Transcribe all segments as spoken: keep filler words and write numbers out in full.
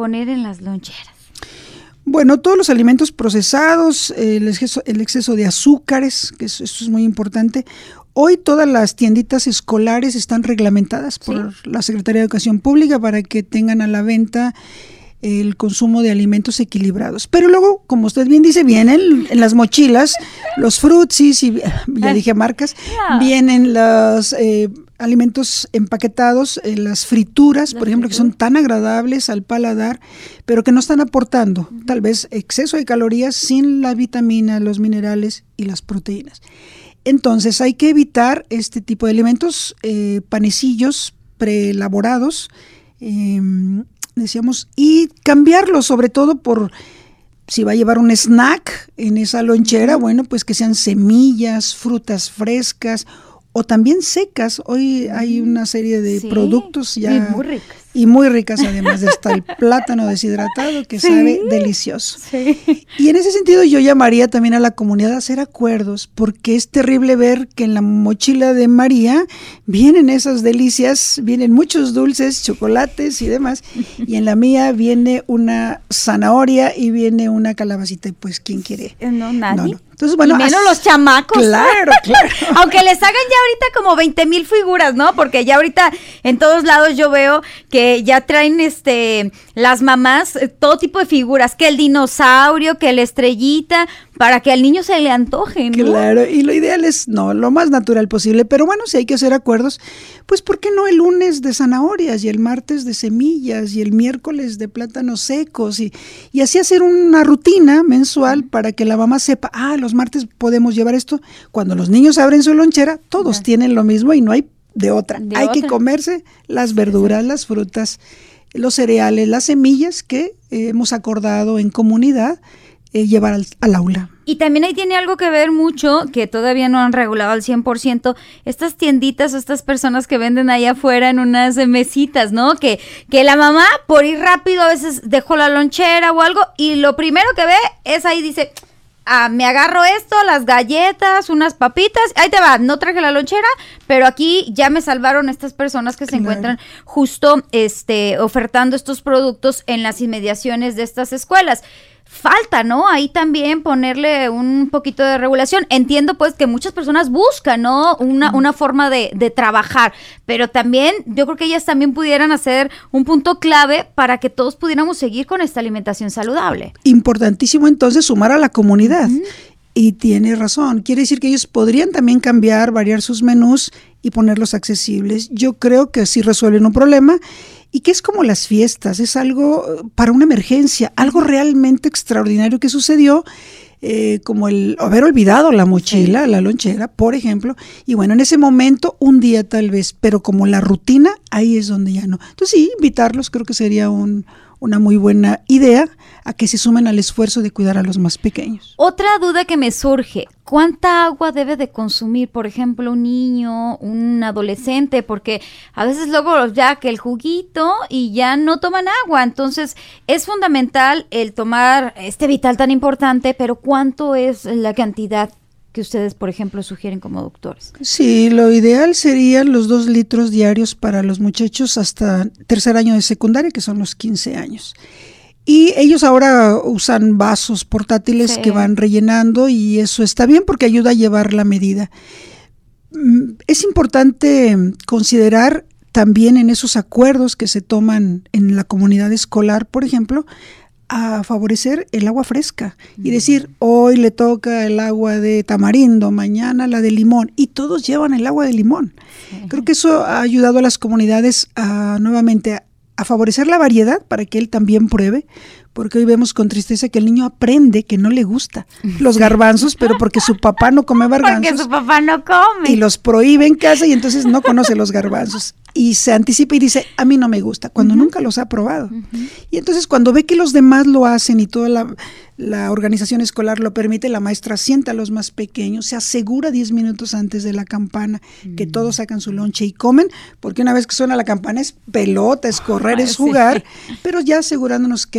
poner en las loncheras? Bueno, todos los alimentos procesados, el exceso, el exceso de azúcares, que eso, eso es muy importante. Hoy todas las tienditas escolares están reglamentadas por ¿sí? la Secretaría de Educación Pública para que tengan a la venta el consumo de alimentos equilibrados. Pero luego, como usted bien dice, vienen en las mochilas los frutsis, y ya dije marcas, yeah. vienen los eh, alimentos empaquetados, eh, las frituras, la por ejemplo, fritura. que son tan agradables al paladar, pero que no están aportando uh-huh. tal vez exceso de calorías sin la vitamina, los minerales y las proteínas. Entonces hay que evitar este tipo de alimentos, eh, panecillos preelaborados, eh, decíamos, y cambiarlos sobre todo por, si va a llevar un snack en esa lonchera, bueno, pues que sean semillas, frutas frescas o también secas. Hoy hay una serie de sí, productos ya. Y muy ricas. Y muy ricas además, está el plátano deshidratado que sí, sabe delicioso. Sí. Y en ese sentido yo llamaría también a la comunidad a hacer acuerdos, porque es terrible ver que en la mochila de María vienen esas delicias, vienen muchos dulces, chocolates y demás, y en la mía viene una zanahoria y viene una calabacita, y pues ¿quién quiere? No, nadie. No, no. Entonces, bueno, y menos as- los chamacos. Claro, claro. Aunque les hagan ya ahorita como veinte mil figuras, ¿no? Porque ya ahorita en todos lados yo veo que ya traen este las mamás todo tipo de figuras, que el dinosaurio, que la estrellita, para que al niño se le antoje, ¿no? Claro, y lo ideal es, no, lo más natural posible, pero bueno, si hay que hacer acuerdos, pues ¿por qué no el lunes de zanahorias y el martes de semillas y el miércoles de plátanos secos y, y así hacer una rutina mensual para que la mamá sepa, ah, los martes podemos llevar esto, cuando los niños abren su lonchera, todos uh-huh. tienen lo mismo y no hay de otra, de hay otra. que comerse las verduras, sí, sí. las frutas, los cereales, las semillas que eh, hemos acordado en comunidad eh, llevar al, al aula. Y también ahí tiene algo que ver mucho, que todavía no han regulado al cien por ciento, estas tienditas o estas personas que venden allá afuera en unas mesitas, ¿no? Que, que la mamá, por ir rápido, a veces dejó la lonchera o algo, y lo primero que ve es ahí, dice, ah, me agarro esto, las galletas, unas papitas, ahí te va, no traje la lonchera, pero aquí ya me salvaron estas personas que claro. se encuentran justo este ofertando estos productos en las inmediaciones de estas escuelas. Falta, ¿no? Ahí también ponerle un poquito de regulación. Entiendo, pues, que muchas personas buscan, ¿no? Una, una forma de, de trabajar, pero también yo creo que ellas también pudieran hacer un punto clave para que todos pudiéramos seguir con esta alimentación saludable. Importantísimo, entonces, sumar a la comunidad. Uh-huh. Y tiene razón. Quiere decir que ellos podrían también cambiar, variar sus menús y ponerlos accesibles. Yo creo que así resuelven un problema. Y que es como las fiestas, es algo para una emergencia, algo realmente extraordinario que sucedió, eh, como el haber olvidado la mochila, sí. la lonchera, por ejemplo, y bueno, en ese momento, un día tal vez, pero como la rutina, ahí es donde ya no. Entonces sí, invitarlos creo que sería un, una muy buena idea a que se sumen al esfuerzo de cuidar a los más pequeños. Otra duda que me surge, ¿cuánta agua debe de consumir, por ejemplo, un niño, un adolescente? Porque a veces luego ya que el juguito y ya no toman agua, entonces es fundamental el tomar este vital tan importante, pero ¿cuánto es la cantidad que ustedes, por ejemplo, sugieren como doctores? Sí, lo ideal serían los dos litros diarios para los muchachos hasta tercer año de secundaria, que son los quince años. Y ellos ahora usan vasos portátiles sí. que van rellenando y eso está bien porque ayuda a llevar la medida. Es importante considerar también en esos acuerdos que se toman en la comunidad escolar, por ejemplo, a favorecer el agua fresca y decir, hoy le toca el agua de tamarindo, mañana la de limón, y todos llevan el agua de limón. Sí. Creo que eso ha ayudado a las comunidades a nuevamente a, a favorecer la variedad para que él también pruebe, porque hoy vemos con tristeza que el niño aprende que no le gusta los garbanzos, pero porque su papá no come garbanzos. Porque su papá no come. Y los prohíbe en casa y entonces no conoce los garbanzos. Y se anticipa y dice, a mí no me gusta, cuando uh-huh. nunca los ha probado. Uh-huh. Y entonces cuando ve que los demás lo hacen y toda la, la organización escolar lo permite, la maestra sienta a los más pequeños, se asegura diez minutos antes de la campana uh-huh. que todos sacan su lonche y comen, porque una vez que suena la campana es pelota, es correr, ah, es jugar, sí. pero ya asegurándonos que la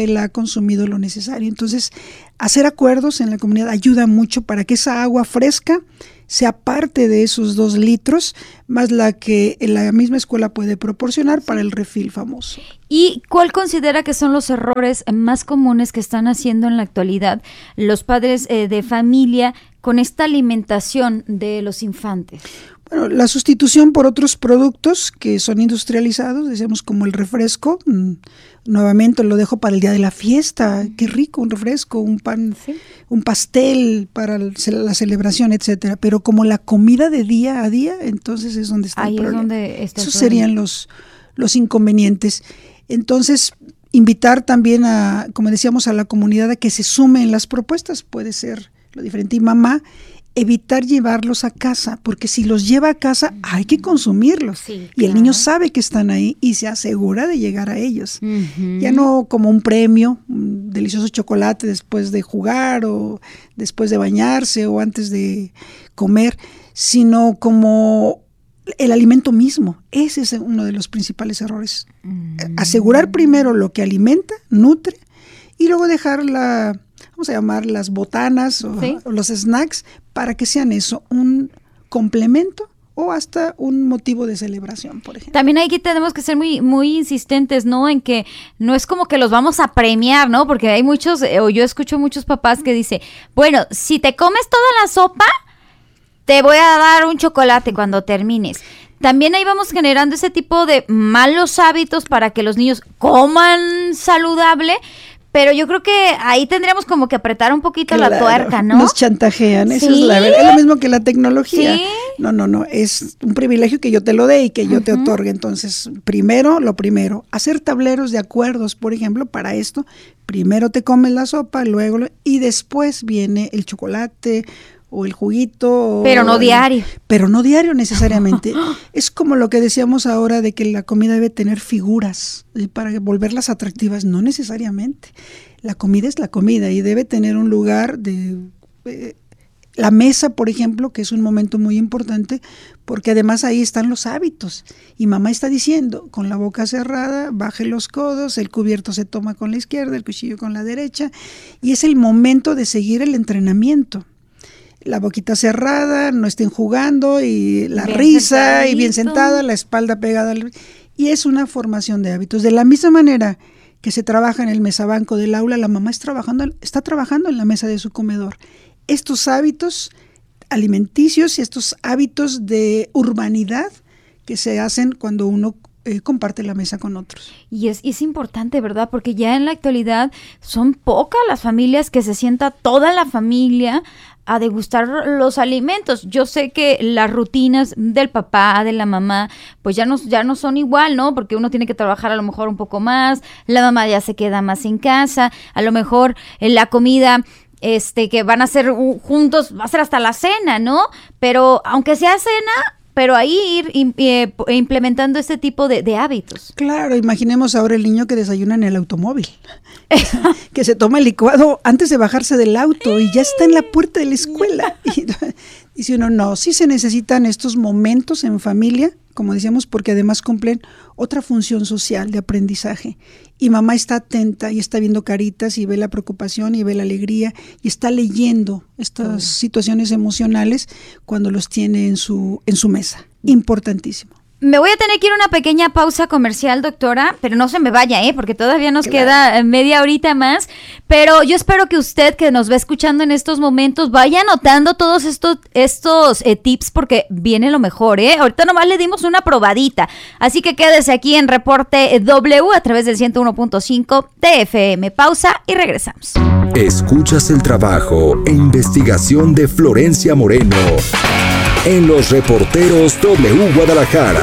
consumido lo necesario. Entonces, hacer acuerdos en la comunidad ayuda mucho para que esa agua fresca sea parte de esos dos litros, más la que la misma escuela puede proporcionar para el refill famoso. ¿Y cuál considera que son los errores más comunes que están haciendo en la actualidad los padres eh, de familia con esta alimentación de los infantes? Bueno, la sustitución por otros productos que son industrializados, decíamos como el refresco, mmm, nuevamente lo dejo para el día de la fiesta, qué rico, un refresco, un pan, sí. un pastel para la celebración, etcétera. Pero como la comida de día a día, entonces es donde está Ahí el problema. Es donde está Esos el serían los, los inconvenientes. Entonces, invitar también a, como decíamos, a la comunidad a que se sume en las propuestas, puede ser lo diferente. Y mamá, evitar llevarlos a casa, porque si los lleva a casa hay que consumirlos. Sí, y el claro. niño sabe que están ahí y se asegura de llegar a ellos. Uh-huh. Ya no como un premio, un delicioso chocolate después de jugar o después de bañarse o antes de comer, sino como el alimento mismo. Ese es uno de los principales errores. Uh-huh. Asegurar primero lo que alimenta, nutre, y luego dejar la... vamos a llamar las botanas o, ¿sí? o los snacks, para que sean eso, un complemento o hasta un motivo de celebración, por ejemplo. También aquí tenemos que ser muy muy insistentes, ¿no? En que no es como que los vamos a premiar, ¿no? Porque hay muchos, o yo escucho muchos papás que dicen, bueno, si te comes toda la sopa, te voy a dar un chocolate cuando termines. También ahí vamos generando ese tipo de malos hábitos para que los niños coman saludable. Pero yo creo que ahí tendríamos como que apretar un poquito claro, la tuerca, ¿no? Nos chantajean, eso ¿sí? es la verdad. Es lo mismo que la tecnología. ¿Sí? No, no, no, es un privilegio que yo te lo dé y que yo uh-huh. te otorgue. Entonces, primero, lo primero, hacer tableros de acuerdos, por ejemplo, para esto. Primero te comes la sopa, luego, y después viene el chocolate o el juguito. Pero no diario. Pero no diario necesariamente. Es como lo que decíamos ahora de que la comida debe tener figuras para volverlas atractivas. No necesariamente. La comida es la comida y debe tener un lugar de... Eh, la mesa, por ejemplo, que es un momento muy importante, porque además ahí están los hábitos. Y mamá está diciendo, con la boca cerrada, baje los codos, el cubierto se toma con la izquierda, el cuchillo con la derecha, y es el momento de seguir el entrenamiento. La boquita cerrada, no estén jugando, y la bien risa, y bien sentada, la espalda pegada al... Y es una formación de hábitos. De la misma manera que se trabaja en el mesabanco del aula, la mamá está trabajando, está trabajando en la mesa de su comedor. Estos hábitos alimenticios y estos hábitos de urbanidad que se hacen cuando uno eh, comparte la mesa con otros. Y es, es importante, ¿verdad? Porque ya en la actualidad son pocas las familias que se sienta toda la familia a degustar los alimentos. Yo sé que las rutinas del papá, de la mamá, pues ya no, ya no son igual, ¿no? Porque uno tiene que trabajar a lo mejor un poco más, la mamá ya se queda más en casa, a lo mejor en la comida este que van a hacer uh, juntos, va a ser hasta la cena, ¿no? Pero aunque sea cena, pero ahí ir im, eh, implementando este tipo de, de hábitos. Claro, imaginemos ahora el niño que desayuna en el automóvil, que se toma el licuado antes de bajarse del auto y ya está en la puerta de la escuela. Y dice uno, no, sí se necesitan estos momentos en familia, como decíamos, porque además cumplen otra función social de aprendizaje. Y mamá está atenta y está viendo caritas y ve la preocupación y ve la alegría y está leyendo estas oh. situaciones emocionales cuando los tiene en su, en su mesa. Importantísimo. Me voy a tener que ir a una pequeña pausa comercial, doctora, pero no se me vaya, ¿eh? Porque todavía nos claro. queda media horita más, pero yo espero que usted que nos va escuchando en estos momentos vaya anotando todos estos, estos eh, tips porque viene lo mejor, ¿eh? Ahorita nomás le dimos una probadita, así que quédese aquí en Reporte W a través del ciento uno punto cinco de F M. Pausa y regresamos. Escuchas el trabajo e investigación de Florencia Moreno en los Reporteros W Guadalajara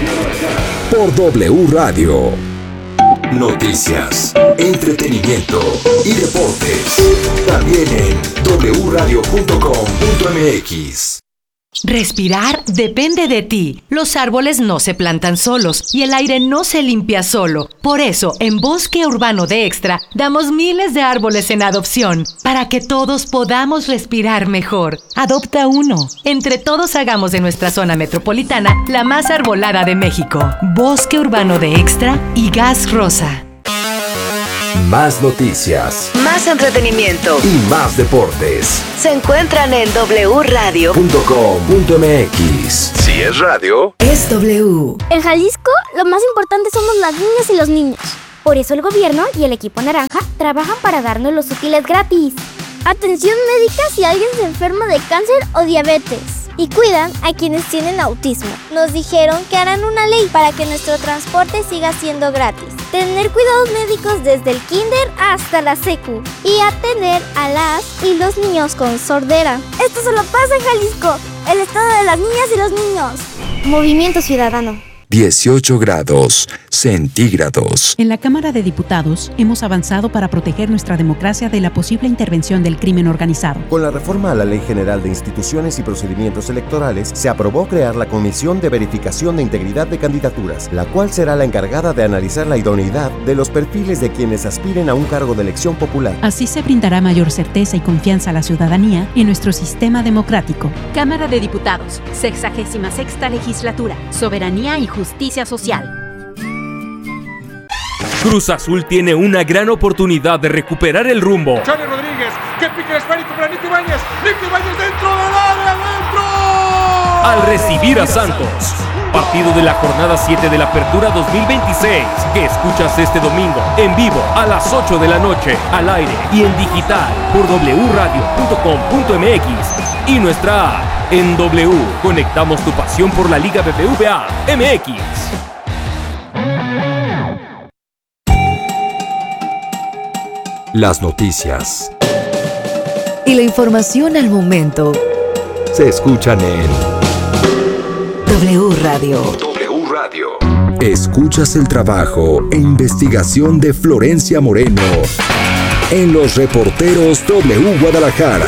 por W Radio. Noticias, entretenimiento y deportes. También en doble u radio punto com punto m x. Respirar depende de ti. Los árboles no se plantan solos y el aire no se limpia solo. Por eso, en Bosque Urbano de Extra, damos miles de árboles en adopción para que todos podamos respirar mejor. Adopta uno. Entre todos hagamos de nuestra zona metropolitana la más arbolada de México. Bosque Urbano de Extra y Gas Rosa. Más noticias. Más entretenimiento. Y más deportes. Se encuentran en doble u radio punto com punto m x. Si es radio, es W. En Jalisco, lo más importante somos las niñas y los niños. Por eso el gobierno y el equipo naranja trabajan para darnos los útiles gratis. Atención médica si alguien se enferma de cáncer o diabetes. Y cuidan a quienes tienen autismo. Nos dijeron que harán una ley para que nuestro transporte siga siendo gratis. Tener cuidados médicos desde el kinder hasta la secu. Y atender a las y los niños con sordera. Esto solo pasa en Jalisco, el estado de las niñas y los niños. Movimiento Ciudadano. dieciocho grados centígrados. En la Cámara de Diputados hemos avanzado para proteger nuestra democracia de la posible intervención del crimen organizado. Con la reforma a la Ley General de Instituciones y Procedimientos Electorales, se aprobó crear la Comisión de Verificación de Integridad de Candidaturas, la cual será la encargada de analizar la idoneidad de los perfiles de quienes aspiren a un cargo de elección popular. Así se brindará mayor certeza y confianza a la ciudadanía en nuestro sistema democrático. Cámara de Diputados, sexagésima sexta legislatura, soberanía y justicia social. Cruz Azul tiene una gran oportunidad de recuperar el rumbo. Charlie Rodríguez, que pique el esférico para Nico Ibáñez. Nico Ibáñez dentro del área, dentro. Al recibir a Santos. Partido de la jornada siete de la Apertura dos mil veintiséis, que escuchas este domingo en vivo a las ocho de la noche, al aire y en digital por doble u radio punto com punto m x y nuestra app. En W conectamos tu pasión por la Liga B B V A M X. Las noticias Y la información al momento se escuchan en W Radio. W Radio. Escuchas el trabajo e investigación de Florencia Moreno en Los Reporteros W Guadalajara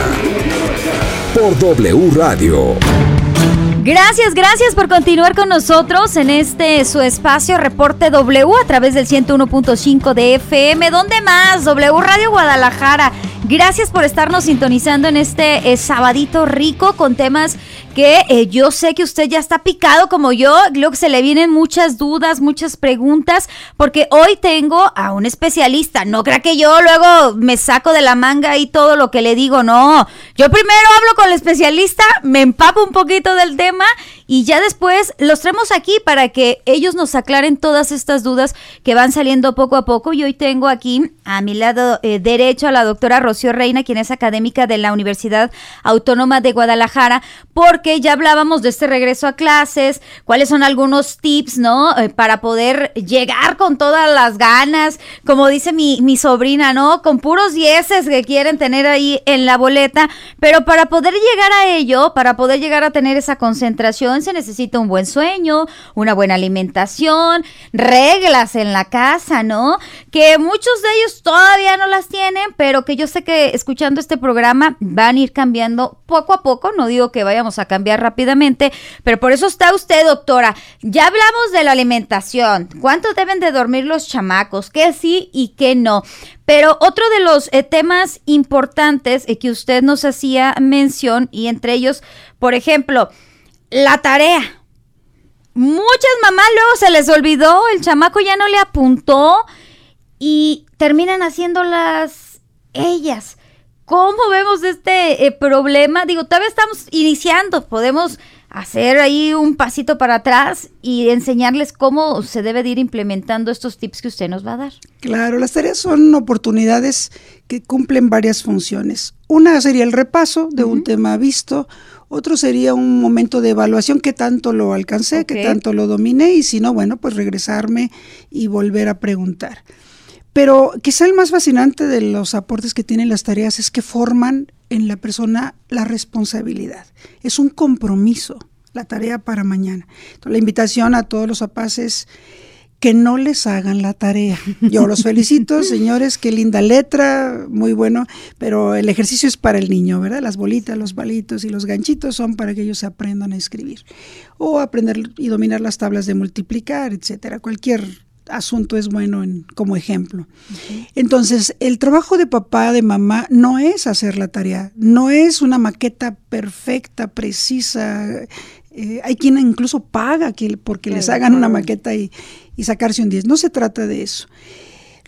por W Radio. Gracias, gracias por continuar con nosotros en este su espacio Reporte W a través del ciento uno punto cinco de F M. ¿Dónde más? W Radio Guadalajara. Gracias por estarnos sintonizando en este eh, sabadito rico con temas que eh, yo sé que usted ya está picado como yo. Creo que se le vienen muchas dudas, muchas preguntas, porque hoy tengo a un especialista. No crea que yo luego me saco de la manga y todo lo que le digo, no. Yo primero hablo con el especialista, me empapo un poquito del tema y ya después los traemos aquí para que ellos nos aclaren todas estas dudas que van saliendo poco a poco. Y hoy tengo aquí a mi lado eh, derecho a la doctora Rocío Reina, quien es académica de la Universidad Autónoma de Guadalajara, porque ya hablábamos de este regreso a clases, cuáles son algunos tips, ¿no? Eh, para poder llegar con todas las ganas, como dice mi, mi sobrina, ¿no? Con puros dieces que quieren tener ahí en la boleta, pero para poder llegar a ello, para poder llegar a tener esa concentración, se necesita un buen sueño, una buena alimentación, reglas en la casa, ¿no? Que muchos de ellos todavía no las tienen, pero que yo sé que escuchando este programa van a ir cambiando poco a poco. No digo que vayamos a cambiar rápidamente, pero por eso está usted, doctora. Ya hablamos de la alimentación, cuánto deben de dormir los chamacos, qué sí y qué no. Pero otro de los eh, temas importantes eh, que usted nos hacía mención, y entre ellos, por ejemplo, la tarea. Muchas mamás luego se les olvidó, el chamaco ya no le apuntó y terminan haciéndolas ellas. ¿Cómo vemos este eh, problema? Digo, todavía estamos iniciando, podemos hacer ahí un pasito para atrás y enseñarles cómo se debe de ir implementando estos tips que usted nos va a dar. Claro, las tareas son oportunidades que cumplen varias funciones. Una sería el repaso de uh-huh. un tema visto, otro sería un momento de evaluación, qué tanto lo alcancé, okay. qué tanto lo dominé, y si no, bueno, pues regresarme y volver a preguntar. Pero quizá el más fascinante de los aportes que tienen las tareas es que forman en la persona la responsabilidad. Es un compromiso, la tarea para mañana. Entonces, la invitación a todos los papás es que no les hagan la tarea. Yo los felicito, señores, qué linda letra, muy bueno, pero el ejercicio es para el niño, ¿verdad? Las bolitas, los palitos y los ganchitos son para que ellos aprendan a escribir o aprender y dominar las tablas de multiplicar, etcétera. Cualquier asunto es bueno en, como ejemplo. Okay. Entonces, el trabajo de papá, de mamá, no es hacer la tarea, no es una maqueta perfecta, precisa. Eh, hay quien incluso paga que, porque sí, les hagan una maqueta y, y sacarse un diez. No se trata de eso.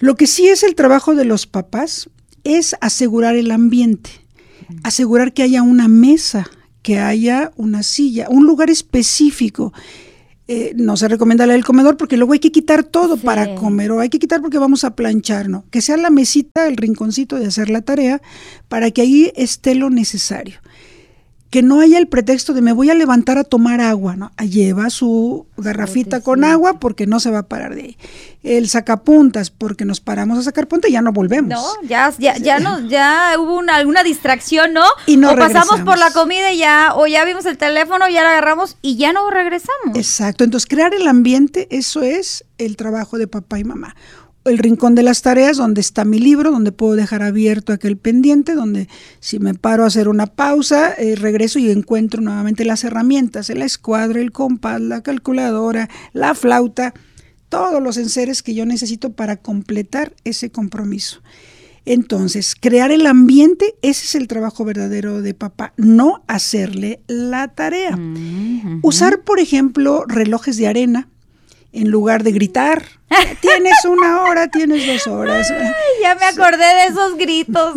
Lo que sí es el trabajo de los papás es asegurar el ambiente, asegurar que haya una mesa, que haya una silla, un lugar específico. Eh, no se recomienda la del comedor porque luego hay que quitar todo sí. para comer, o hay que quitar porque vamos a planchar, ¿no? Que sea la mesita, el rinconcito de hacer la tarea, para que ahí esté lo necesario. Que no haya el pretexto de me voy a levantar a tomar agua, ¿no? Lleva su garrafita sí, con sí. agua porque no se va a parar de ahí. El sacapuntas, porque nos paramos a sacar punta y ya no volvemos. No, ya, ya, ya no, ya hubo una, alguna distracción, ¿no? Y no o regresamos. Pasamos por la comida y ya, o ya vimos el teléfono, ya la agarramos y ya no regresamos. Exacto, entonces crear el ambiente, eso es el trabajo de papá y mamá. El rincón de las tareas, donde está mi libro, donde puedo dejar abierto aquel pendiente, donde si me paro a hacer una pausa, eh, regreso y encuentro nuevamente las herramientas, la escuadra, el compás, la calculadora, la flauta, todos los enseres que yo necesito para completar ese compromiso. Entonces, crear el ambiente, ese es el trabajo verdadero de papá, no hacerle la tarea. Mm-hmm. Usar, por ejemplo, relojes de arena, en lugar de gritar, tienes una hora, tienes dos horas. Ay, ya me acordé de esos gritos.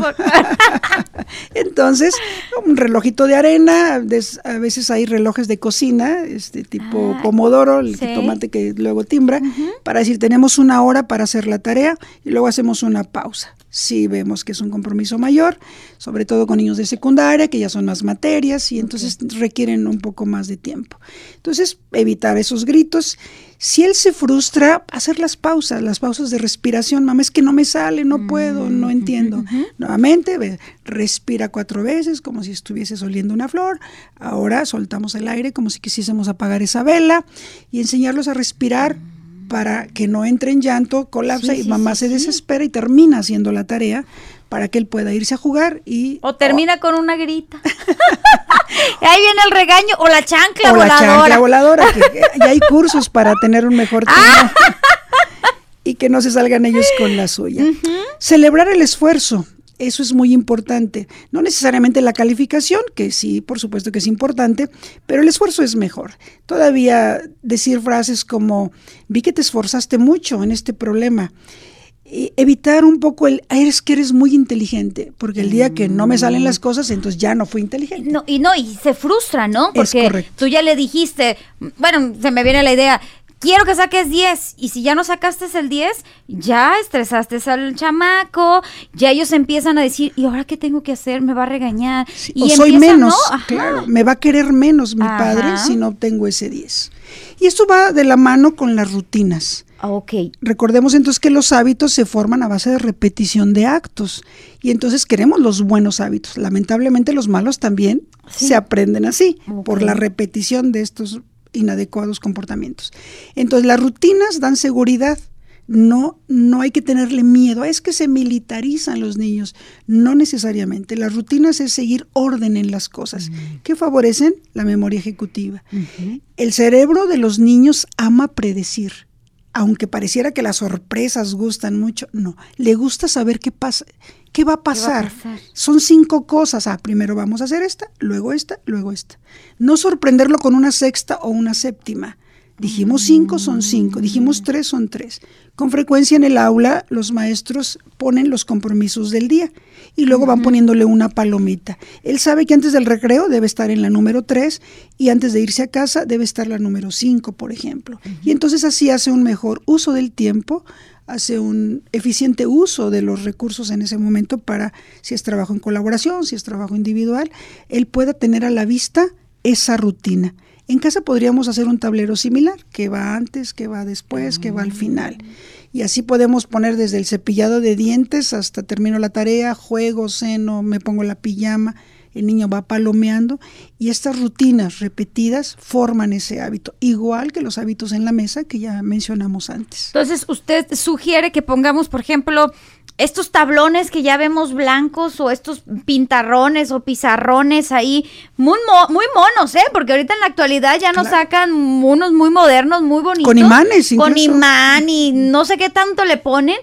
Entonces, un relojito de arena, a veces hay relojes de cocina, este tipo ah, pomodoro, el ¿sí? tomate que luego timbra, uh-huh. para decir, tenemos una hora para hacer la tarea y luego hacemos una pausa. Si vemos que es un compromiso mayor, sobre todo con niños de secundaria, que ya son más materias y entonces okay. requieren un poco más de tiempo. Entonces, evitar esos gritos. Si él se frustra, hacer las pausas, las pausas de respiración. Mamá, es que no me sale, no puedo, no entiendo. Uh-huh. Nuevamente, ve, respira cuatro veces como si estuvieses oliendo una flor. Ahora soltamos el aire como si quisiésemos apagar esa vela y enseñarlos a respirar para que no entre en llanto, colapsa sí, y sí, mamá sí, se sí. desespera y termina haciendo la tarea para que él pueda irse a jugar y... O termina oh. con una grita. Ahí viene el regaño, o la chancla o voladora. O la chancla voladora, que, que ya hay cursos para tener un mejor tema y que no se salgan ellos con la suya. Uh-huh. Celebrar el esfuerzo. Eso es muy importante. No necesariamente la calificación, que sí, por supuesto que es importante, pero el esfuerzo es mejor. Todavía decir frases como, vi que te esforzaste mucho en este problema. Y evitar un poco el, es que eres muy inteligente, porque el día que no me salen las cosas, entonces ya no fui inteligente. No, y no, y se frustra, ¿no? Porque es correcto. Tú ya le dijiste, bueno, se me viene la idea, quiero que saques diez, y si ya no sacaste el diez, ya estresaste al chamaco, ya ellos empiezan a decir, ¿y ahora qué tengo que hacer? ¿Me va a regañar? Sí, y o empiezan, soy menos, ¿no? claro, me va a querer menos mi Ajá. padre si no obtengo ese diez. Y esto va de la mano con las rutinas. Okay. Recordemos entonces que los hábitos se forman a base de repetición de actos y entonces queremos los buenos hábitos. Lamentablemente los malos también sí. se aprenden así, okay. por la repetición de estos inadecuados comportamientos. Entonces las rutinas dan seguridad, no, no hay que tenerle miedo, es que se militarizan los niños, no necesariamente. Las rutinas es seguir orden en las cosas uh-huh. que favorecen la memoria ejecutiva. Uh-huh. El cerebro de los niños ama predecir. Aunque pareciera que las sorpresas gustan mucho, no, le gusta saber qué pasa, qué va a pasar. ¿Qué va a pasar? Son cinco cosas, ah, primero vamos a hacer esta, luego esta, luego esta. No sorprenderlo con una sexta o una séptima. Dijimos cinco, son cinco, dijimos tres, son tres. Con frecuencia en el aula los maestros ponen los compromisos del día y luego van poniéndole una palomita. Él sabe que antes del recreo debe estar en la número tres y antes de irse a casa debe estar la número cinco, por ejemplo. Uh-huh. Y entonces así hace un mejor uso del tiempo, hace un eficiente uso de los recursos en ese momento para, si es trabajo en colaboración, si es trabajo individual, él pueda tener a la vista esa rutina. En casa podríamos hacer un tablero similar, que va antes, que va después, que va al final. Y así podemos poner desde el cepillado de dientes hasta termino la tarea, juego, ceno, me pongo la pijama, el niño va palomeando y estas rutinas repetidas forman ese hábito, igual que los hábitos en la mesa que ya mencionamos antes. Entonces, usted sugiere que pongamos, por ejemplo, estos tablones que ya vemos blancos o estos pintarrones o pizarrones ahí, muy mo- muy monos, ¿eh? Porque ahorita en la actualidad ya nos claro. sacan unos muy modernos, muy bonitos. Con imanes incluso. Con imán y no sé qué tanto le ponen,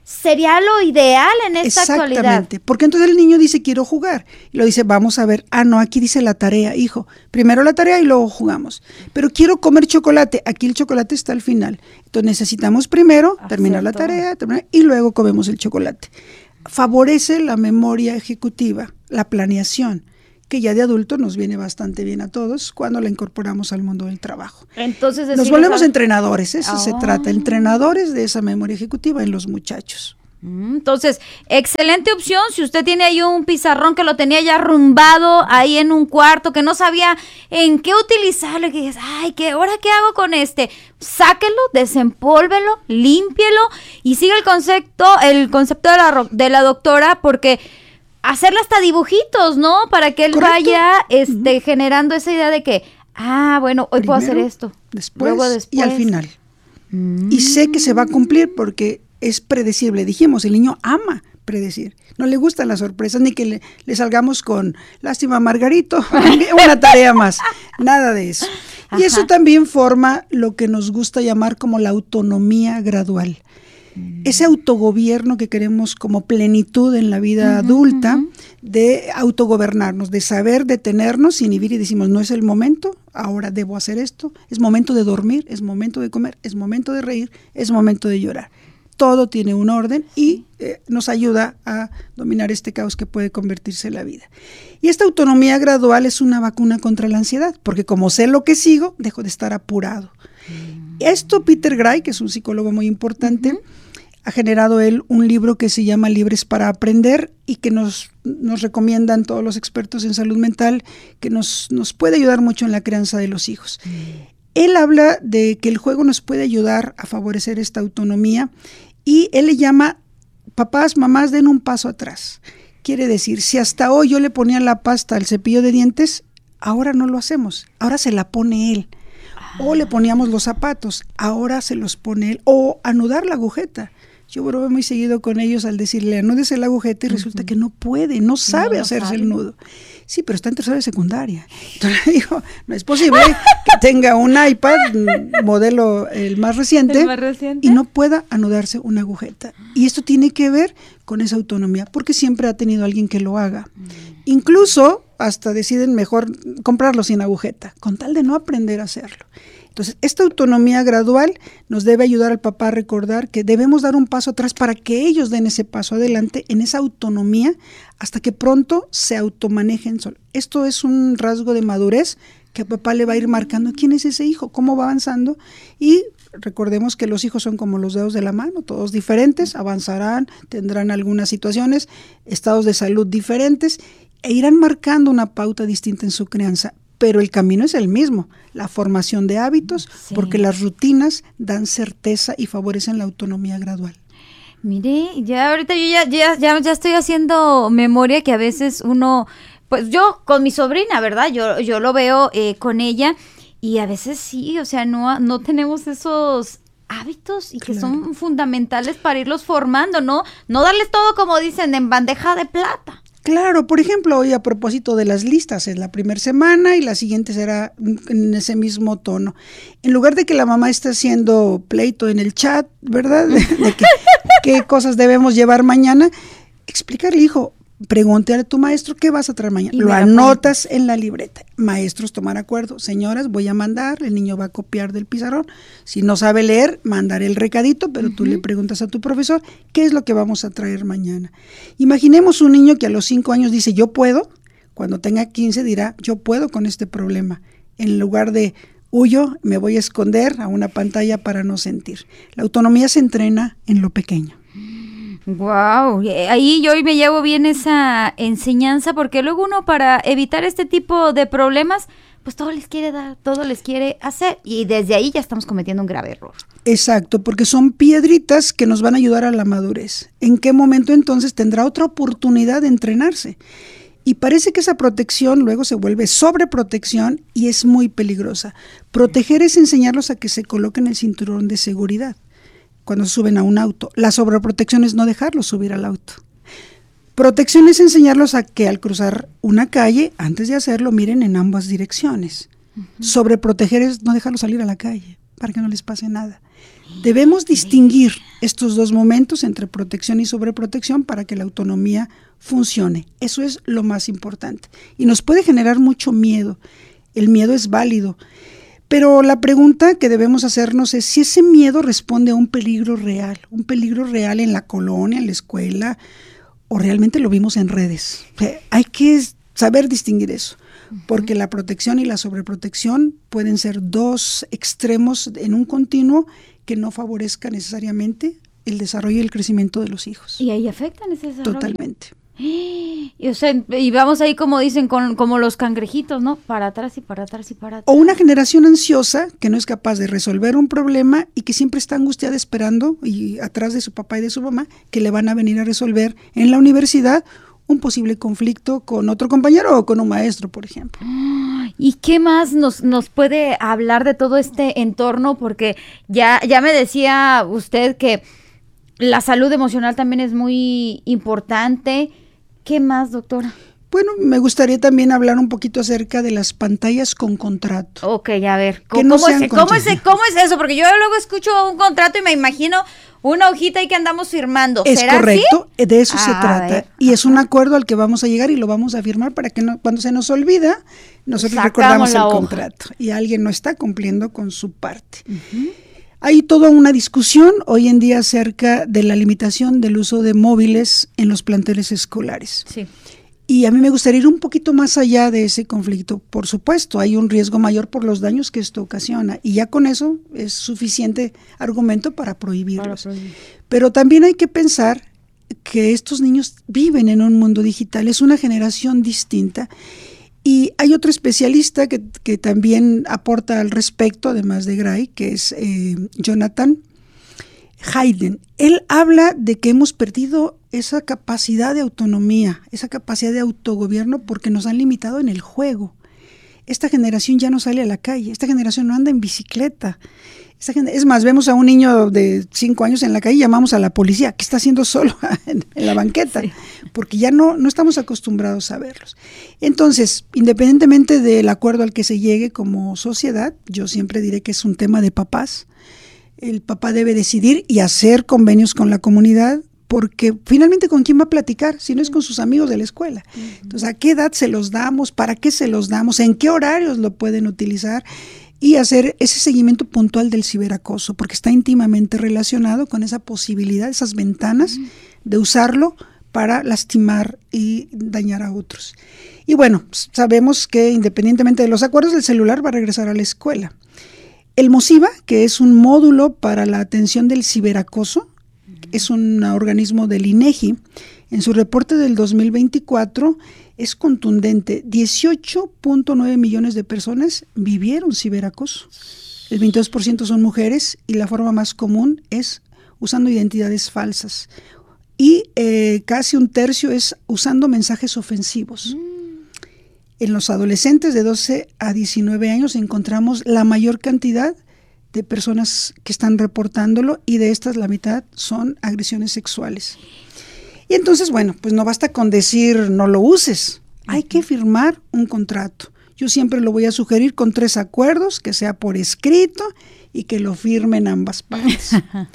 sería lo ideal en esta actualidad. Exactamente, porque entonces el niño dice quiero jugar, y lo dice vamos a ver, ah no, aquí dice la tarea, hijo, primero la tarea y luego jugamos, pero quiero comer chocolate, aquí el chocolate está al final, entonces necesitamos primero Acepto. terminar la tarea terminar, y luego comemos el chocolate. Favorece la memoria ejecutiva, la planeación, que ya de adulto nos viene bastante bien a todos cuando la incorporamos al mundo del trabajo. Entonces nos volvemos a... entrenadores, eso oh. se trata, entrenadores de esa memoria ejecutiva en los muchachos. Entonces, excelente opción, si usted tiene ahí un pizarrón que lo tenía ya arrumbado ahí en un cuarto, que no sabía en qué utilizarlo, y que dices, ay, ¿qué, ahora qué hago con este? Sáquelo, desempólvelo, límpielo, y siga el concepto, el concepto de la, de la doctora, porque hacerle hasta dibujitos, ¿no? Para que él ¿Correcto? vaya este, uh-huh. generando esa idea de que, ah, bueno, hoy Primero, puedo hacer esto. Después, luego después. Y al final. Mm. Y sé que se va a cumplir porque es predecible. Dijimos, el niño ama predecir. No le gustan las sorpresas, ni que le, le salgamos con, lástima Margarito, una tarea más. Nada de eso. Ajá. Y eso también forma lo que nos gusta llamar como la autonomía gradual. Ese autogobierno que queremos como plenitud en la vida uh-huh, adulta, uh-huh. de autogobernarnos, de saber detenernos, inhibir y decimos, no es el momento, ahora debo hacer esto, es momento de dormir, es momento de comer, es momento de reír, es momento de llorar. Todo tiene un orden y eh, nos ayuda a dominar este caos que puede convertirse en la vida. Y esta autonomía gradual es una vacuna contra la ansiedad, porque como sé lo que sigo, dejo de estar apurado. Mm. Esto Peter Gray, que es un psicólogo muy importante, uh-huh. ha generado él un libro que se llama Libres para Aprender y que nos, nos recomiendan todos los expertos en salud mental, que nos, nos puede ayudar mucho en la crianza de los hijos. Mm. Él habla de que el juego nos puede ayudar a favorecer esta autonomía y él le llama, papás, mamás, den un paso atrás. Quiere decir, si hasta hoy yo le ponía la pasta al cepillo de dientes, ahora no lo hacemos, ahora se la pone él. O le poníamos los zapatos, ahora se los pone él. O anudar la agujeta. Yo bromeo muy seguido con ellos al decirle, anúdese la agujeta y uh-huh. resulta que no puede, no sabe no hacerse sabe. el nudo. Sí, pero está en tercera de secundaria. Entonces le digo, no es posible que tenga un iPad, modelo el más reciente, ¿El más reciente? y no pueda anudarse una agujeta. Y esto tiene que ver con esa autonomía, porque siempre ha tenido alguien que lo haga. Uh-huh. Incluso hasta deciden mejor comprarlo sin agujeta, con tal de no aprender a hacerlo. Entonces, esta autonomía gradual nos debe ayudar al papá a recordar que debemos dar un paso atrás para que ellos den ese paso adelante en esa autonomía hasta que pronto se automanejen solos. Esto es un rasgo de madurez que a papá le va a ir marcando quién es ese hijo, cómo va avanzando, y recordemos que los hijos son como los dedos de la mano, todos diferentes, avanzarán, tendrán algunas situaciones, estados de salud diferentes e irán marcando una pauta distinta en su crianza. Pero el camino es el mismo, la formación de hábitos, sí. porque las rutinas dan certeza y favorecen la autonomía gradual. Mire, ya ahorita yo ya, ya, ya, ya estoy haciendo memoria que a veces uno, pues yo con mi sobrina, ¿verdad? Yo, yo lo veo eh, con ella y a veces sí, o sea, no, no tenemos esos hábitos y claro. que son fundamentales para irlos formando, ¿no? No darles todo, como dicen, en bandeja de plata. Claro, por ejemplo, hoy a propósito de las listas, es la primera semana y la siguiente será en ese mismo tono. En lugar de que la mamá esté haciendo pleito en el chat, ¿verdad? De, de que, qué cosas debemos llevar mañana, explicarle, hijo, pregúntale a tu maestro qué vas a traer mañana. Y lo anotas apunta. En la libreta. Maestros, tomar acuerdo. Señoras, voy a mandar, el niño va a copiar del pizarrón. Si no sabe leer, mandaré el recadito, pero uh-huh. tú le preguntas a tu profesor qué es lo que vamos a traer mañana. Imaginemos un niño que a los cinco años dice, yo puedo. Cuando tenga quince dirá, yo puedo con este problema. En lugar de, huyo, me voy a esconder a una pantalla para no sentir. La autonomía se entrena en lo pequeño. Wow, ahí yo hoy me llevo bien esa enseñanza, porque luego uno, para evitar este tipo de problemas, pues todo les quiere dar, todo les quiere hacer, y desde ahí ya estamos cometiendo un grave error. Exacto, porque son piedritas que nos van a ayudar a la madurez. ¿En qué momento entonces tendrá otra oportunidad de entrenarse? Y parece que esa protección luego se vuelve sobreprotección y es muy peligrosa. Proteger es enseñarlos a que se coloquen el cinturón de seguridad cuando suben a un auto. La sobreprotección es no dejarlos subir al auto. Protección es enseñarlos a que al cruzar una calle, antes de hacerlo, miren en ambas direcciones. Uh-huh. Sobreproteger es no dejarlos salir a la calle, para que no les pase nada. Debemos distinguir estos dos momentos entre protección y sobreprotección para que la autonomía funcione. Eso es lo más importante. Y nos puede generar mucho miedo. El miedo es válido. Pero la pregunta que debemos hacernos es si ese miedo responde a un peligro real, un peligro real en la colonia, en la escuela, o realmente lo vimos en redes. Hay que saber distinguir eso, porque la protección y la sobreprotección pueden ser dos extremos en un continuo que no favorezca necesariamente el desarrollo y el crecimiento de los hijos. ¿Y ahí afectan ese desarrollo? Totalmente. Y, o sea, y vamos ahí como dicen, con, como los cangrejitos, ¿no? Para atrás y para atrás y para atrás. O una generación ansiosa que no es capaz de resolver un problema y que siempre está angustiada esperando y atrás de su papá y de su mamá que le van a venir a resolver en la universidad un posible conflicto con otro compañero o con un maestro, por ejemplo. ¿Y qué más nos, nos puede hablar de todo este entorno? Porque ya, ya me decía usted que la salud emocional también es muy importante. ¿Qué más, doctora? Bueno, me gustaría también hablar un poquito acerca de las pantallas con contrato. Ok, a ver, ¿cómo, no ¿cómo, es, ¿cómo, es, ¿cómo es eso? Porque yo luego escucho un contrato y me imagino una hojita ahí que andamos firmando. Es ¿Será correcto, así? de eso A se trata. ver, y ajá. es un acuerdo al que vamos a llegar y lo vamos a firmar para que no, cuando se nos olvida, nosotros Sacamos recordamos el la hoja. contrato y alguien no está cumpliendo con su parte. Uh-huh. Hay toda una discusión hoy en día acerca de la limitación del uso de móviles en los planteles escolares. Sí. Y a mí me gustaría ir un poquito más allá de ese conflicto. Por supuesto, hay un riesgo mayor por los daños que esto ocasiona y ya con eso es suficiente argumento para prohibirlos. Para prohibir. Pero también hay que pensar que estos niños viven en un mundo digital, es una generación distinta. Y hay otro especialista que, que también aporta al respecto, además de Gray, que es eh, Jonathan Hayden. Él habla de que hemos perdido esa capacidad de autonomía, esa capacidad de autogobierno porque nos han limitado en el juego. Esta generación ya no sale a la calle, esta generación no anda en bicicleta. Esta gener- es más, vemos a un niño de cinco años en la calle y llamamos a la policía. ¿Qué está haciendo solo en, en la banqueta? Sí. Porque ya no, no estamos acostumbrados a verlos. Entonces, independientemente del acuerdo al que se llegue como sociedad, yo siempre diré que es un tema de papás. El papá debe decidir y hacer convenios con la comunidad, porque finalmente ¿con quién va a platicar? Si no es con sus amigos de la escuela. Uh-huh. Entonces, ¿a qué edad se los damos? ¿Para qué se los damos? ¿En qué horarios lo pueden utilizar? Y hacer ese seguimiento puntual del ciberacoso, porque está íntimamente relacionado con esa posibilidad, esas ventanas uh-huh. de usarlo para lastimar y dañar a otros. Y bueno, sabemos que independientemente de los acuerdos, el celular va a regresar a la escuela. El MOSIVA, que es un módulo para la atención del ciberacoso, es un organismo del INEGI, en su reporte del dos mil veinticuatro es contundente. dieciocho punto nueve millones de personas vivieron ciberacoso. El veintidós por ciento son mujeres y la forma más común es usando identidades falsas. Y eh, casi un tercio es usando mensajes ofensivos. Mm. En los adolescentes de doce a diecinueve años encontramos la mayor cantidad de personas que están reportándolo y de estas la mitad son agresiones sexuales. Y entonces, bueno, pues no basta con decir no lo uses, hay que firmar un contrato. Yo siempre lo voy a sugerir con tres acuerdos, que sea por escrito y que lo firmen ambas partes.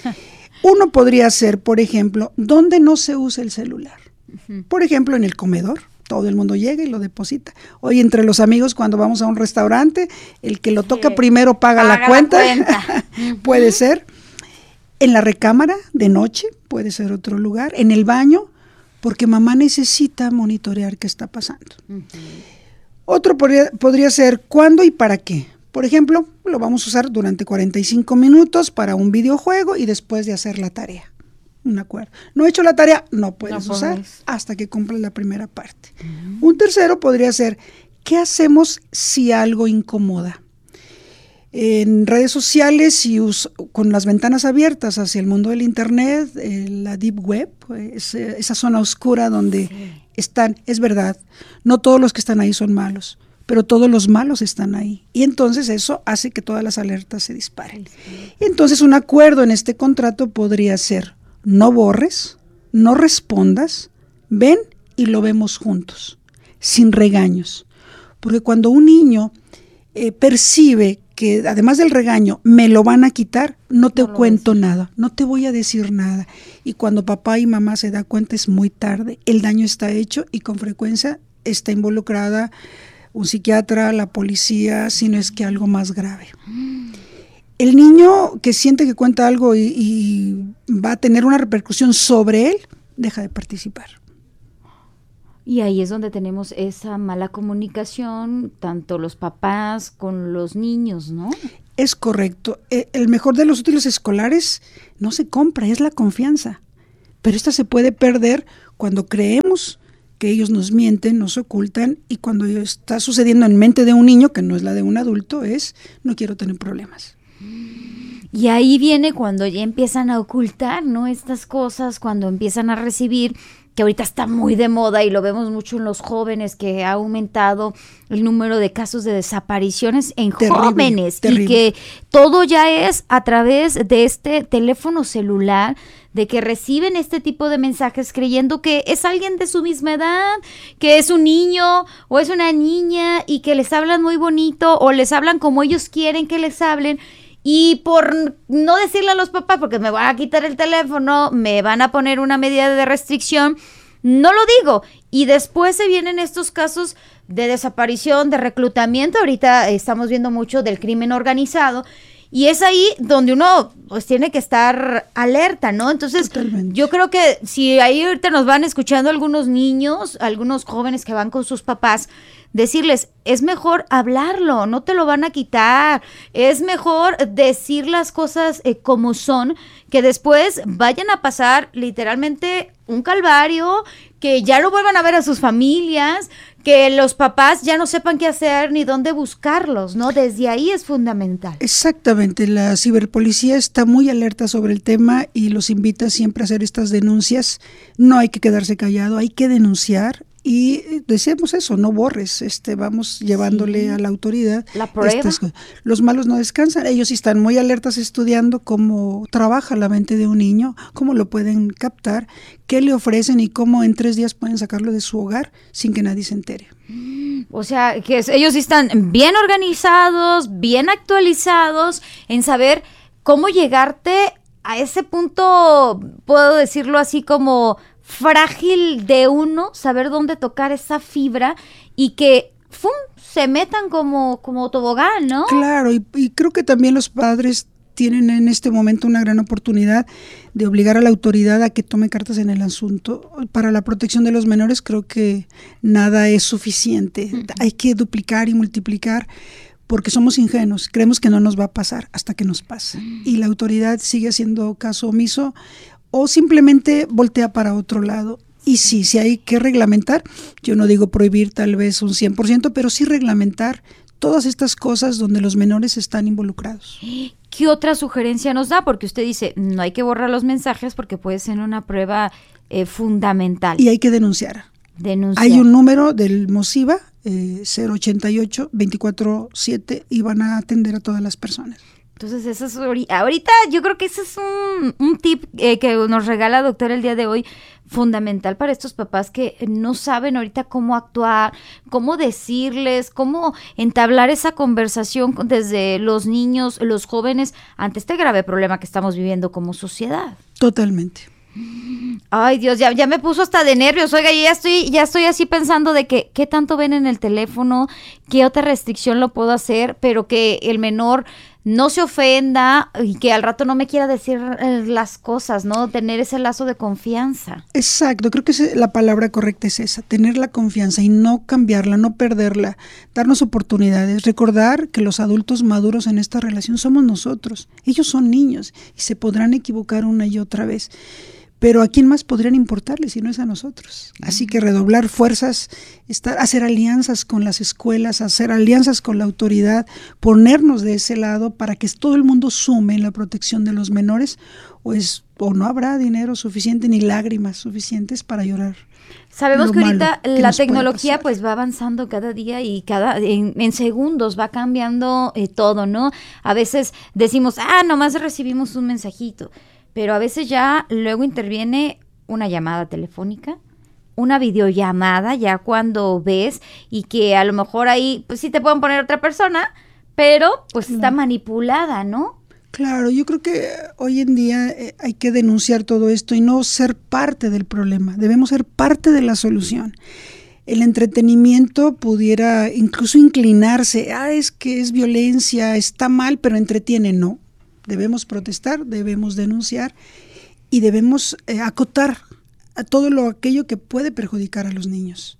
Uno podría ser, por ejemplo, ¿dónde no se usa el celular? Por ejemplo, en el comedor. Todo el mundo llega y lo deposita. Hoy entre los amigos cuando vamos a un restaurante, el que lo toca sí. primero paga, paga la cuenta, la cuenta. Puede uh-huh. ser. En la recámara de noche, puede ser otro lugar. En el baño, porque mamá necesita monitorear qué está pasando. Uh-huh. Otro podría, podría ser cuándo y para qué. Por ejemplo, lo vamos a usar durante cuarenta y cinco minutos para un videojuego y después de hacer la tarea. Un acuerdo. No he hecho la tarea, no puedes no usar puedes. hasta que cumplas la primera parte. Uh-huh. Un tercero podría ser, ¿qué hacemos si algo incomoda? En redes sociales y us- con las ventanas abiertas hacia el mundo del internet, eh, la deep web, pues, eh, esa zona oscura donde sí. están, es verdad, no todos los que están ahí son malos, pero todos los malos están ahí. Y entonces eso hace que todas las alertas se disparen. Sí. Y entonces un acuerdo en este contrato podría ser, no borres, no respondas, ven y lo vemos juntos, sin regaños. Porque cuando un niño eh, percibe que además del regaño me lo van a quitar, no te No lo cuento decir. nada, no te voy a decir nada. Y cuando papá y mamá se da cuenta es muy tarde, el daño está hecho y con frecuencia está involucrada un psiquiatra, la policía, si no es que algo más grave. El niño que siente que cuenta algo y, y va a tener una repercusión sobre él, deja de participar. Y ahí es donde tenemos esa mala comunicación, tanto los papás con los niños, ¿no? Es correcto. Eh, El mejor de los útiles escolares no se compra, es la confianza. Pero esta se puede perder cuando creemos que ellos nos mienten, nos ocultan, y cuando está sucediendo en mente de un niño, que no es la de un adulto, es no quiero tener problemas. Y ahí viene cuando ya empiezan a ocultar, ¿no? Estas cosas, cuando empiezan a recibir, que ahorita está muy de moda y lo vemos mucho en los jóvenes, que ha aumentado el número de casos de desapariciones en Terrible, jóvenes, terrible. y que todo ya es a través de este teléfono celular, de que reciben este tipo de mensajes creyendo que es alguien de su misma edad, que es un niño o es una niña, y que les hablan muy bonito o les hablan como ellos quieren que les hablen. Y por no decirle a los papás, porque me van a quitar el teléfono, me van a poner una medida de restricción, no lo digo. Y después se vienen estos casos de desaparición, de reclutamiento. Ahorita estamos viendo mucho del crimen organizado. Y es ahí donde uno pues tiene que estar alerta, ¿no? Entonces, Totalmente. yo creo que si ahí ahorita nos van escuchando algunos niños, algunos jóvenes que van con sus papás, decirles, es mejor hablarlo, no te lo van a quitar, es mejor decir las cosas eh, como son, que después vayan a pasar literalmente un calvario, que ya no vuelvan a ver a sus familias, que los papás ya no sepan qué hacer ni dónde buscarlos, ¿no? Desde ahí es fundamental. Exactamente, la ciberpolicía está muy alerta sobre el tema y los invita siempre a hacer estas denuncias. No hay que quedarse callado, hay que denunciar. Y decíamos eso, no borres, este, vamos llevándole Sí. a la autoridad. La prueba. estas cosas. Los malos no descansan, ellos sí están muy alertas estudiando cómo trabaja la mente de un niño, cómo lo pueden captar, qué le ofrecen y cómo en tres días pueden sacarlo de su hogar sin que nadie se entere. O sea, que es- ellos sí están bien organizados, bien actualizados en saber cómo llegarte a ese punto, puedo decirlo así, como frágil de uno, saber dónde tocar esa fibra y que ¡fum!, se metan como, como tobogán, ¿no? Claro, y, y creo que también los padres tienen en este momento una gran oportunidad de obligar a la autoridad a que tome cartas en el asunto. Para la protección de los menores creo que nada es suficiente. Uh-huh. Hay que duplicar y multiplicar porque somos ingenuos, creemos que no nos va a pasar hasta que nos pasa. Uh-huh. Y la autoridad sigue haciendo caso omiso o simplemente voltea para otro lado. Y sí, sí hay que reglamentar, yo no digo prohibir tal vez un cien por ciento, pero sí reglamentar todas estas cosas donde los menores están involucrados. ¿Qué otra sugerencia nos da? Porque usted dice, no hay que borrar los mensajes porque puede ser una prueba eh, fundamental. Y hay que denunciar. Denunciar. Hay un número del MOSIVA, eh, cero ochenta y ocho, veinticuatro siete, y van a atender a todas las personas. Entonces, eso es ahorita yo creo que ese es un, un tip eh, que nos regala doctor el día de hoy, fundamental para estos papás que no saben ahorita cómo actuar, cómo decirles, cómo entablar esa conversación desde los niños, los jóvenes, ante este grave problema que estamos viviendo como sociedad. Totalmente. Ay, Dios, ya, ya me puso hasta de nervios. Oiga, ya estoy, ya estoy así pensando de que qué tanto ven en el teléfono, qué otra restricción lo puedo hacer, pero que el menor no se ofenda y que al rato no me quiera decir eh, las cosas, ¿no? Tener ese lazo de confianza. Exacto, creo que ese, la palabra correcta es esa, tener la confianza y no cambiarla, no perderla, darnos oportunidades, recordar que los adultos maduros en esta relación somos nosotros. Ellos son niños y se podrán equivocar una y otra vez. Pero ¿a quién más podrían importarles si no es a nosotros? Así que redoblar fuerzas, estar, hacer alianzas con las escuelas, hacer alianzas con la autoridad, ponernos de ese lado para que todo el mundo sume en la protección de los menores, o, es, o no habrá dinero suficiente ni lágrimas suficientes para llorar. Sabemos que ahorita que la tecnología pues va avanzando cada día y cada en, en segundos va cambiando eh, todo, ¿no? A veces decimos, ah, nomás recibimos un mensajito. Pero a veces ya luego interviene una llamada telefónica, una videollamada, ya cuando ves y que a lo mejor ahí, pues sí te pueden poner otra persona, pero pues claro. está manipulada, ¿no? Claro, yo creo que hoy en día eh, hay que denunciar todo esto y no ser parte del problema, debemos ser parte de la solución. El entretenimiento pudiera incluso inclinarse, ah, es que es violencia, está mal, pero entretiene, no. Debemos protestar, debemos denunciar y debemos eh, acotar a todo lo aquello que puede perjudicar a los niños.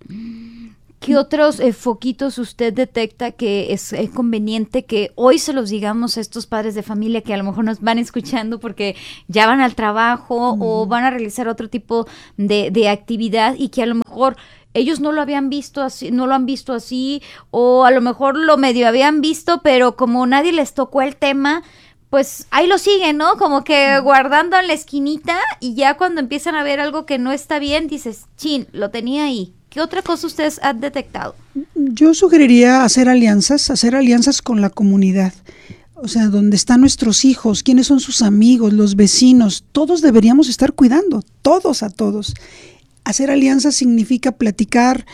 ¿Qué otros eh, foquitos usted detecta que es eh, conveniente que hoy se los digamos a estos padres de familia que a lo mejor nos van escuchando porque ya van al trabajo mm. o van a realizar otro tipo de, de actividad y que a lo mejor ellos no lo habían visto así, no lo han visto así, o a lo mejor lo medio habían visto, pero como nadie les tocó el tema, pues ahí lo siguen, ¿no? Como que guardando en la esquinita y ya cuando empiezan a ver algo que no está bien, dices, chin, lo tenía ahí. ¿Qué otra cosa ustedes han detectado? Yo sugeriría hacer alianzas, hacer alianzas con la comunidad. O sea, donde están nuestros hijos, quiénes son sus amigos, los vecinos, todos deberíamos estar cuidando, todos a todos. Hacer alianzas significa platicar,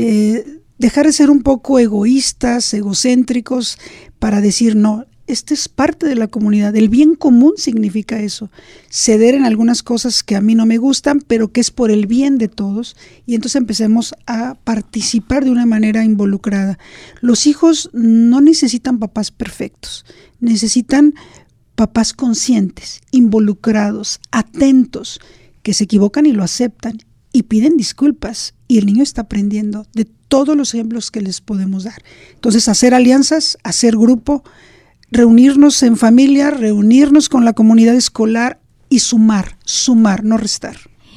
eh, dejar de ser un poco egoístas, egocéntricos, para decir no, esta es parte de la comunidad, el bien común significa eso, ceder en algunas cosas que a mí no me gustan, pero que es por el bien de todos, y entonces empecemos a participar de una manera involucrada. Los hijos no necesitan papás perfectos, necesitan papás conscientes, involucrados, atentos, que se equivocan y lo aceptan, y piden disculpas, y el niño está aprendiendo de todos los ejemplos que les podemos dar. Entonces, hacer alianzas, hacer grupo, reunirnos en familia, reunirnos con la comunidad escolar y sumar, sumar, no restar.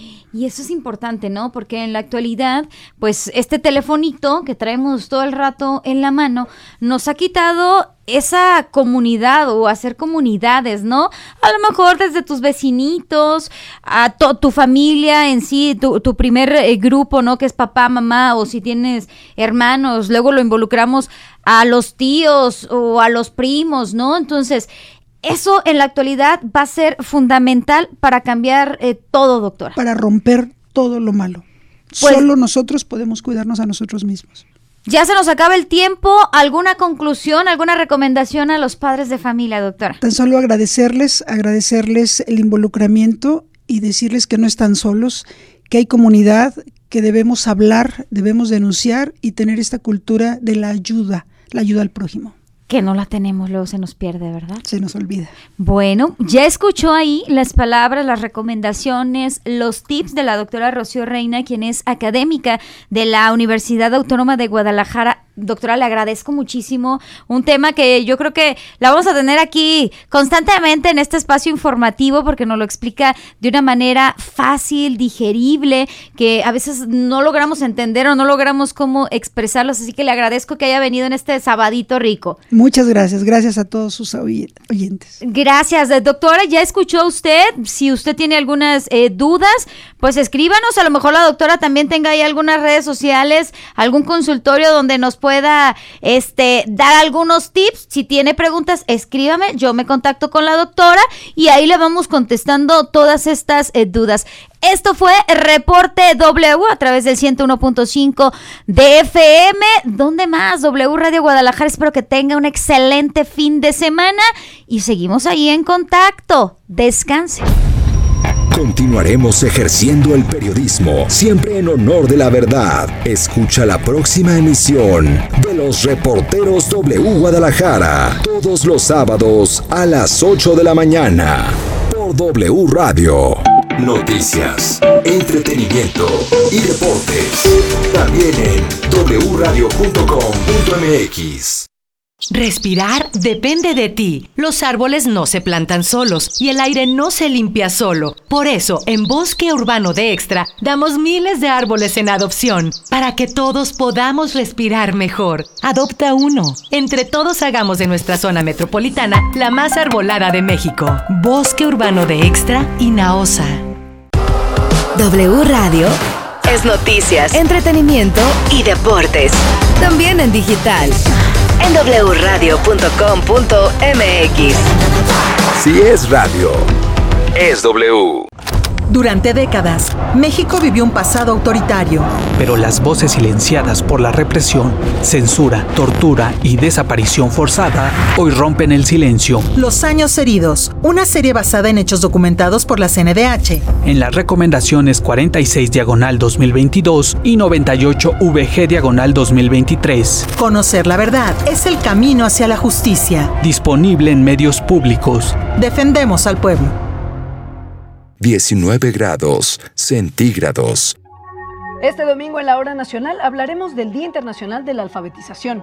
Y eso es importante, ¿no? Porque en la actualidad, pues este telefonito que traemos todo el rato en la mano nos ha quitado esa comunidad o hacer comunidades, ¿no? A lo mejor desde tus vecinitos, a to- tu familia en sí, tu, tu primer eh, grupo, ¿no? Que es papá, mamá, o si tienes hermanos, luego lo involucramos a los tíos o a los primos, ¿no? Entonces, eso en la actualidad va a ser fundamental para cambiar eh, todo, doctora. Para romper todo lo malo. Pues, solo nosotros podemos cuidarnos a nosotros mismos. Ya se nos acaba el tiempo. ¿Alguna conclusión, alguna recomendación a los padres de familia, doctora? Tan solo agradecerles, agradecerles el involucramiento y decirles que no están solos, que hay comunidad, que debemos hablar, debemos denunciar y tener esta cultura de la ayuda, la ayuda al prójimo. Que no la tenemos, luego se nos pierde, ¿verdad? Se nos olvida. Bueno, ya escuchó ahí las palabras, las recomendaciones, los tips de la doctora Rocío Reina, quien es académica de la Universidad Autónoma de Guadalajara. Doctora, le agradezco muchísimo. Un tema que yo creo que la vamos a tener aquí constantemente en este espacio informativo porque nos lo explica de una manera fácil, digerible, que a veces no logramos entender o no logramos cómo expresarlos. Así que le agradezco que haya venido en este sabadito rico. Muchas gracias. Gracias a todos sus oyentes. Gracias, doctora. Ya escuchó usted. Si usted tiene algunas eh, dudas, pues escríbanos. A lo mejor la doctora también tenga ahí algunas redes sociales, algún consultorio donde nos pueda este, dar algunos tips. Si tiene preguntas, escríbame, yo me contacto con la doctora y ahí le vamos contestando todas estas eh, dudas. Esto fue Reporte W a través del ciento uno punto cinco de F M. ¿Dónde más? W Radio Guadalajara. Espero que tenga un excelente fin de semana y seguimos ahí en contacto. Descanse. Continuaremos ejerciendo el periodismo, siempre en honor de la verdad. Escucha la próxima emisión de Los Reporteros W Guadalajara, todos los sábados a las ocho de la mañana, por W Radio. Noticias, entretenimiento y deportes, también en doble u radio punto com punto m x. Respirar depende de ti. Los árboles no se plantan solos y el aire no se limpia solo. Por eso, en Bosque Urbano de Extra, damos miles de árboles en adopción para que todos podamos respirar mejor. Adopta uno. Entre todos hagamos de nuestra zona metropolitana la más arbolada de México. Bosque Urbano de Extra y Naosa. W Radio es noticias, entretenimiento y deportes. También en digital. En doble u radio punto com punto m x. Si es radio, es W. Durante décadas, México vivió un pasado autoritario. Pero las voces silenciadas por la represión, censura, tortura y desaparición forzada hoy rompen el silencio. Los años heridos, una serie basada en hechos documentados por la C N D H. En las recomendaciones cuarenta y seis diagonal dos mil veintidós y noventa y ocho V G diagonal dos mil veintitrés. Conocer la verdad es el camino hacia la justicia. Disponible en medios públicos. Defendemos al pueblo. diecinueve grados centígrados. Este domingo en la Hora Nacional hablaremos del Día Internacional de la Alfabetización.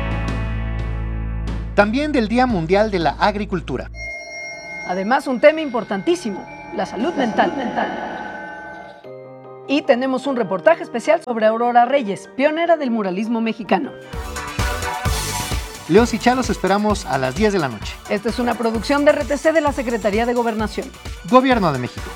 También del Día Mundial de la Agricultura. Además, un tema importantísimo, la salud mental. Y tenemos un reportaje especial sobre Aurora Reyes, pionera del muralismo mexicano. León y Chá los esperamos a las diez de la noche. Esta es una producción de R T C de la Secretaría de Gobernación. Gobierno de México.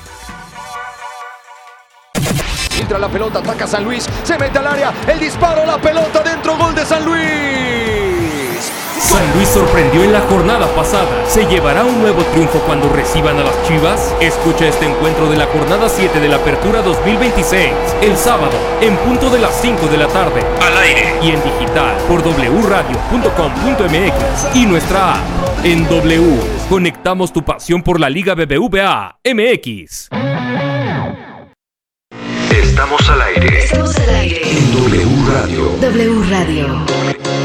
Filtra la pelota, ataca San Luis, se mete al área, el disparo, la pelota dentro, gol de San Luis. San Luis sorprendió en la jornada pasada. ¿Se llevará un nuevo triunfo cuando reciban a las Chivas? Escucha este encuentro de la jornada siete de la Apertura dos mil veintiséis, el sábado, en punto de las cinco de la tarde, al aire y en digital por doble u radio punto com punto m x y nuestra app. En W, conectamos tu pasión por la Liga B B V A M X. Estamos al aire. Estamos al aire. En W Radio. W Radio.